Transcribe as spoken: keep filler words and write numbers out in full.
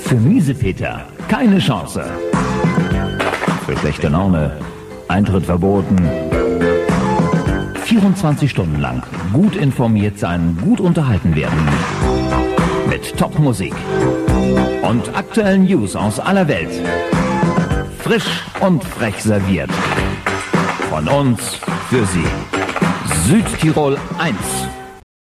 Für Miesepeter keine Chance. Für schlechte Laune Eintritt verboten. vierundzwanzig Stunden lang gut informiert sein, gut unterhalten werden. Mit Top-Musik und aktuellen News aus aller Welt. Frisch und frech serviert. Von uns für Sie. Südtirol eins.